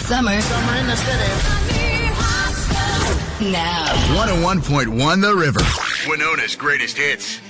Summer. Summer in the city. Now. 101.1 The River. Winona's greatest hits.